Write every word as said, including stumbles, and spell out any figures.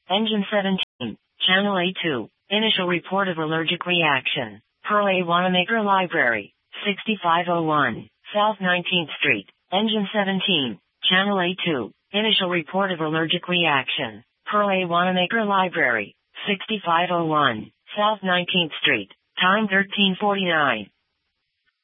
Engine seventeen, Channel A two, initial report of allergic reaction, Pearl A. Wanamaker Library, sixty-five oh one, South nineteenth Street, Engine seventeen, Channel A two, initial report of allergic reaction, Pearl A. Wanamaker Library, sixty-five oh one, South nineteenth Street, time thirteen forty-nine.